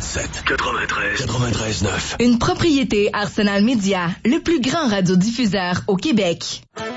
97 93 9. Une propriété Arsenal Média, le plus grand radiodiffuseur au Québec.